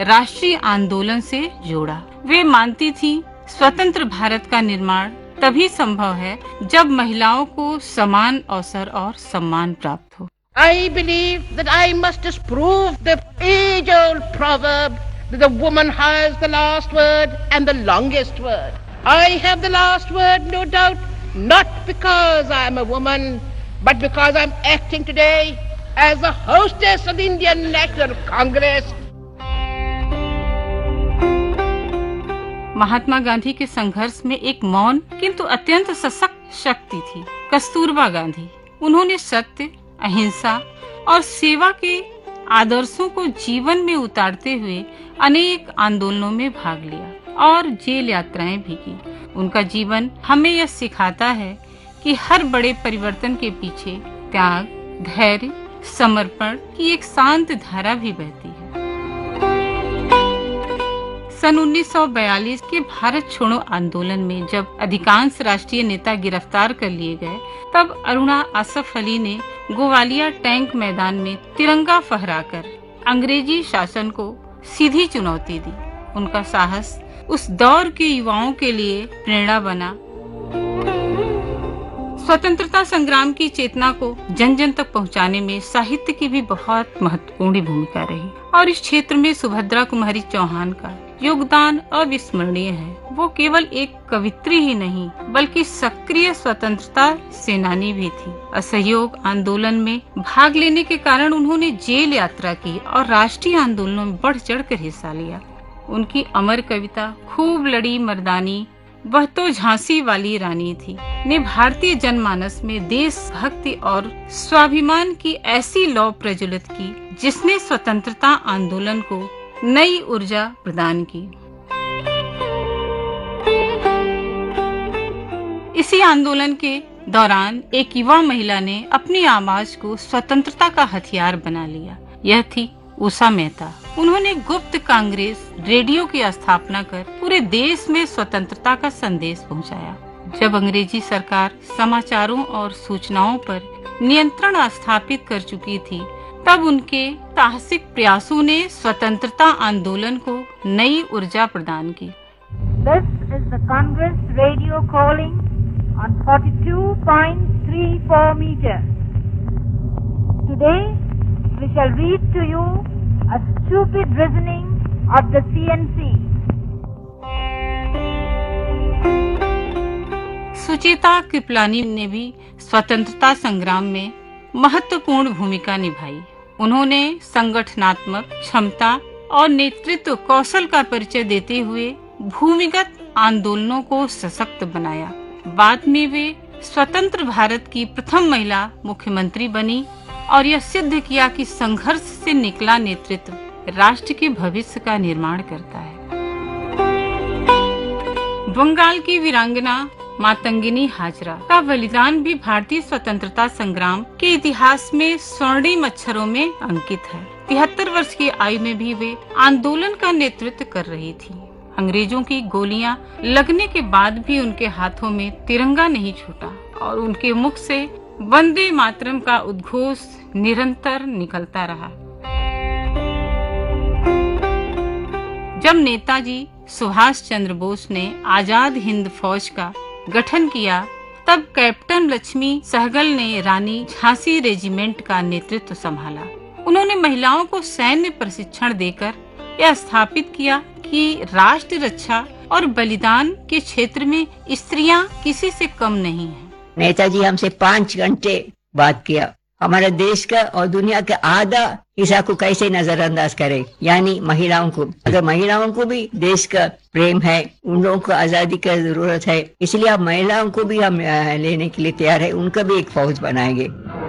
राष्ट्रीय आंदोलन से जोड़ा। वे मानती थी स्वतंत्र भारत का निर्माण तभी संभव है जब महिलाओं को समान अवसर और सम्मान प्राप्त हो। I believe that I must disprove the age-old proverb that the woman has the last word and the longest word. I have the last word, no doubt, not because I am a woman, but because I am acting today as the hostess of the Indian National Congress. Mahatma Gandhi के संघर्ष में एक मौन किंतु अत्यंत सशक्त शक्ति थी, कस्तूरबा गांधी। उन्होंने सत्य, अहिंसा और सेवा के आदर्शों को जीवन में उतारते हुए अनेक आंदोलनों में भाग लिया और जेल यात्राएं भी की। उनका जीवन हमें यह सिखाता है कि हर बड़े परिवर्तन के पीछे त्याग, धैर्य, समर्पण की एक शांत धारा भी बहती है। सन 1942 के भारत छोड़ो आंदोलन में जब अधिकांश राष्ट्रीय नेता गिरफ्तार कर लिए गए, तब अरुणा आसफ अली ने गोवालिया टैंक मैदान में तिरंगा फहराकर अंग्रेजी शासन को सीधी चुनौती दी। उनका साहस उस दौर के युवाओं के लिए प्रेरणा बना। स्वतंत्रता संग्राम की चेतना को जन जन तक पहुंचाने में साहित्य की भी बहुत महत्वपूर्ण भूमिका रही और इस क्षेत्र में सुभद्रा कुमारी चौहान का योगदान अविस्मरणीय है। वो केवल एक कवित्री ही नहीं बल्कि सक्रिय स्वतंत्रता सेनानी भी थी। असहयोग आंदोलन में भाग लेने के कारण उन्होंने जेल यात्रा की और राष्ट्रीय आंदोलनों में बढ़ चढ़कर हिस्सा लिया। उनकी अमर कविता खूब लड़ी मर्दानी, वह तो झांसी वाली रानी थी, ने भारतीय जनमानस में देशभक्ति और स्वाभिमान की ऐसी लौ प्रज्वलित की जिसने स्वतंत्रता आंदोलन को नई ऊर्जा प्रदान की। इसी आंदोलन के दौरान एक युवा महिला ने अपनी आवाज को स्वतंत्रता का हथियार बना लिया। यह थी उषा मेहता। उन्होंने गुप्त कांग्रेस रेडियो की स्थापना कर पूरे देश में स्वतंत्रता का संदेश पहुंचाया। जब अंग्रेजी सरकार समाचारों और सूचनाओं पर नियंत्रण स्थापित कर चुकी थी, तब उनके साहसिक प्रयासों ने स्वतंत्रता आंदोलन को नई ऊर्जा प्रदान की। This is the Congress radio calling on 42.34 meters. Today we shall read to you a stupid reasoning of the CNC. Sucheta Kripalani ने भी स्वतंत्रता संग्राम में महत्वपूर्ण भूमिका निभाई। उन्होंने संगठनात्मक क्षमता और नेतृत्व कौशल का परिचय देते हुए भूमिगत आंदोलनों को सशक्त बनाया। बाद में वे स्वतंत्र भारत की प्रथम महिला मुख्यमंत्री बनी और यह सिद्ध किया कि संघर्ष से निकला नेतृत्व राष्ट्र के भविष्य का निर्माण करता है। बंगाल की वीरांगना मातंगिनी हाजरा का बलिदान भी भारतीय स्वतंत्रता संग्राम के इतिहास में स्वर्णिम अक्षरों में अंकित है। 73 वर्ष की आयु में भी वे आंदोलन का नेतृत्व कर रही थी। अंग्रेजों की गोलियां लगने के बाद भी उनके हाथों में तिरंगा नहीं छूटा और उनके मुख से वंदे मातरम का उद्घोष निरंतर निकलता रहा। जब नेताजी सुभाष चंद्र बोस ने आजाद हिंद फौज का गठन किया, तब कैप्टन लक्ष्मी सहगल ने रानी झांसी रेजिमेंट का नेतृत्व संभाला। उन्होंने महिलाओं को सैन्य प्रशिक्षण देकर यह स्थापित किया कि राष्ट्र रक्षा और बलिदान के क्षेत्र में स्त्रियां किसी से कम नहीं हैं। नेताजी हमसे 5 घंटे बात किया। हमारे देश का और दुनिया के आधा हिस्सा को कैसे नजरअंदाज करें, यानी महिलाओं को। अगर महिलाओं को भी देश का प्रेम है, उन लोगों को आजादी की जरूरत है, इसलिए अब महिलाओं को भी हम लेने के लिए तैयार है। उनका भी एक फौज बनाएंगे।